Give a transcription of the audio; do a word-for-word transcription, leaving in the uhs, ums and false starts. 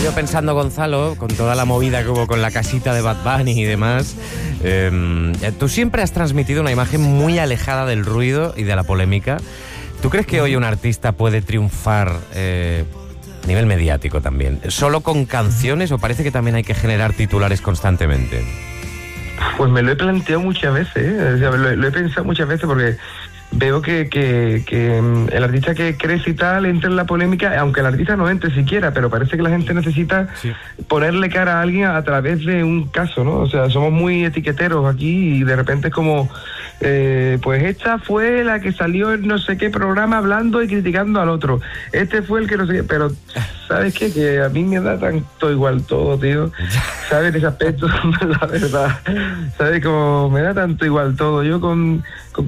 ido pensando, Gonzalo, con toda la movida que hubo con la casita de Bad Bunny y demás, eh, tú siempre has transmitido una imagen muy alejada del ruido y de la polémica. ¿Tú crees que hoy un artista puede triunfar eh, a nivel mediático también, solo con canciones, o parece que también hay que generar titulares constantemente? Pues me lo he planteado muchas veces, ¿eh? O sea, lo, lo he pensado muchas veces porque veo que, que, que el artista que crece y tal entra en la polémica, aunque el artista no entre siquiera, pero parece que la gente necesita sí. ponerle cara a alguien a través de un caso, ¿no? O sea, somos muy etiqueteros aquí y de repente es como, eh, pues esta fue la que salió en no sé qué programa hablando y criticando al otro. Este fue el que no sé qué, pero ¿sabes qué? Que a mí me da tanto igual todo, tío. ¿Sabes? En ese aspecto, la verdad. ¿Sabes? Como me da tanto igual todo. Yo con... con